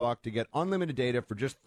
buck to get unlimited data for just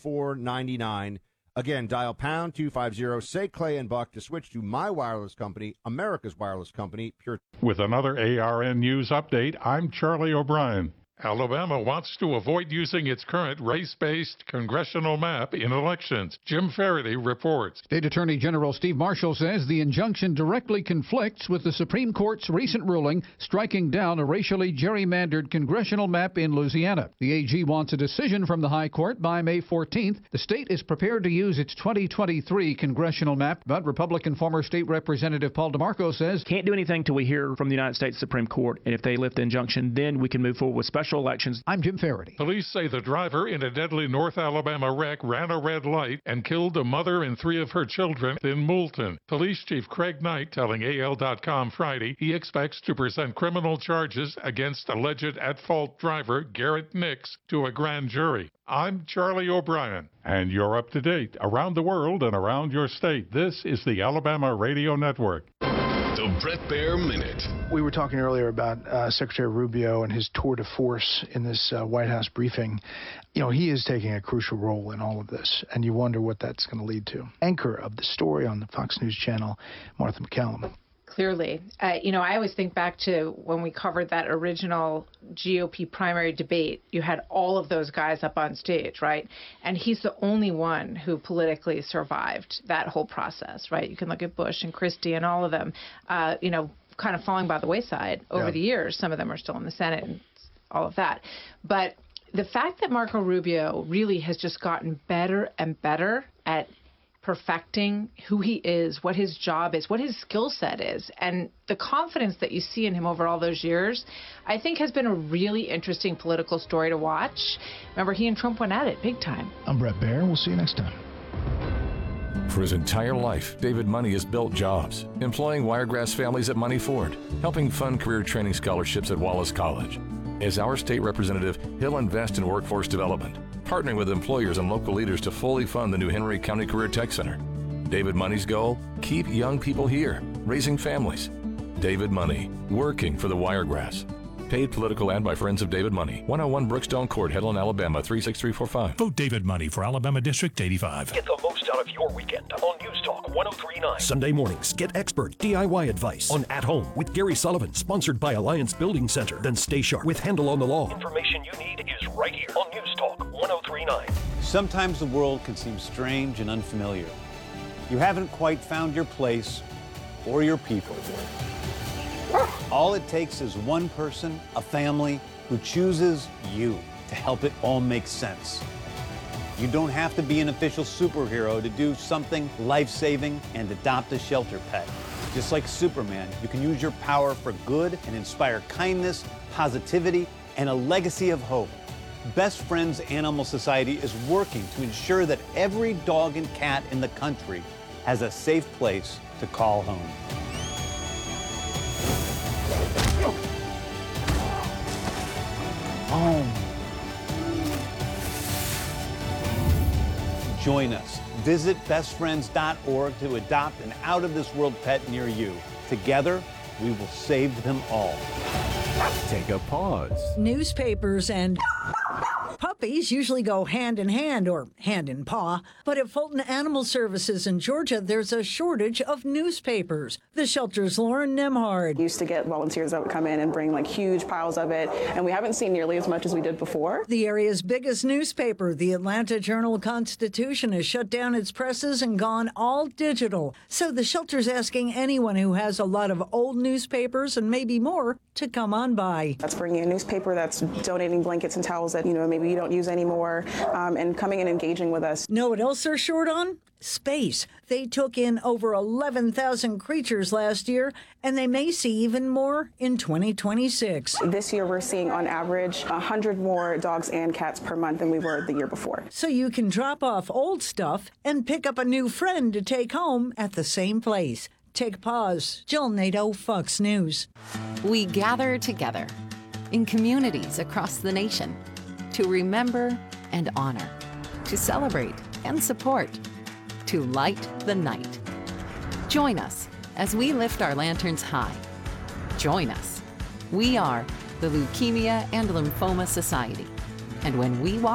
$34.99. Again, dial pound 250, say Clay and Buck to switch to my wireless company, America's wireless company, Pure. With another ARN News update, I'm Charlie O'Brien. Alabama wants to avoid using its current race-based congressional map in elections. Jim Faraday reports. State Attorney General Steve Marshall says the injunction directly conflicts with the Supreme Court's recent ruling striking down a racially gerrymandered congressional map in Louisiana. The AG wants a decision from the High Court by May 14th. The state is prepared to use its 2023 congressional map, but Republican former State Representative Paul DeMarco says can't do anything till we hear from the United States Supreme Court, and if they lift the injunction, then we can move forward with special elections. I'm Jim Faraday. Police say the driver in a deadly North Alabama wreck ran a red light and killed a mother and 3 of her children in Moulton. Police Chief Craig Knight telling AL.com Friday he expects to present criminal charges against alleged at-fault driver Garrett Nix to a grand jury. I'm Charlie O'Brien, and you're up to date around the world and around your state. This is the Alabama Radio Network. The Bret Baier Minute. We were talking earlier about Secretary Rubio and his tour de force in this White House briefing. You know, he is taking a crucial role in all of this, and you wonder what that's going to lead to. Anchor of the story on the Fox News Channel, Martha McCallum. Clearly. I always think back to when we covered that original GOP primary debate. You had all of those guys up on stage, right? And he's the only one who politically survived that whole process, right? You can look at Bush and Christie and all of them, kind of falling by the wayside over the years. Some of them are still in the Senate and all of that. But the fact that Marco Rubio really has just gotten better and better at perfecting who he is, what his job is, what his skill set is, and the confidence that you see in him over all those years, I think has been a really interesting political story to watch. Remember, he and Trump went at it big time. I'm Bret Baier. We'll see you next time. For his entire life, David Money has built jobs, employing Wiregrass families at Money Ford, helping fund career training scholarships at Wallace College. As our state representative, he'll invest in workforce development, partnering with employers and local leaders to fully fund the new Henry County Career Tech Center. David Money's goal? Keep young people here, raising families. David Money, working for the Wiregrass. Paid political ad by Friends of David Money. 101 Brookstone Court, Headland, Alabama, 36345. Vote David Money for Alabama District 85. Get the most out of your weekend on News Talk 1039. Sunday mornings, get expert DIY advice on At Home with Gary Sullivan, sponsored by Alliance Building Center. Then Stay Sharp with Handle on the Law. Information you need is right here on News Talk 1039. Sometimes the world can seem strange and unfamiliar. You haven't quite found your place or your people. All it takes is one person, a family, who chooses you to help it all make sense. You don't have to be an official superhero to do something life-saving and adopt a shelter pet. Just like Superman, you can use your power for good and inspire kindness, positivity, and a legacy of hope. Best Friends Animal Society is working to ensure that every dog and cat in the country has a safe place to call home. Home. Join us. Visit bestfriends.org to adopt an out-of-this-world pet near you. Together, we will save them all. Take a pause. Newspapers and puppies usually go hand in hand or hand in paw, but at Fulton Animal Services in Georgia, there's a shortage of newspapers. The shelter's Lauren Nemhard. Used to get volunteers that would come in and bring like huge piles of it, and we haven't seen nearly as much as we did before. The area's biggest newspaper, the Atlanta Journal-Constitution, has shut down its presses and gone all digital. So the shelter's asking anyone who has a lot of old newspapers and maybe more to come on by. That's bringing a newspaper, that's donating blankets and towels that, maybe you don't use anymore, and coming and engaging with us. Know what else they're short on? Space. They took in over 11,000 creatures last year, and they may see even more in 2026. This year we're seeing on average 100 more dogs and cats per month than we were the year before. So you can drop off old stuff and pick up a new friend to take home at the same place. Take a pause. Jill Nato, Fox News. We gather together in communities across the nation to remember and honor, to celebrate and support, to light the night. Join us as we lift our lanterns high. Join us. We are the Leukemia and Lymphoma Society. And when we walk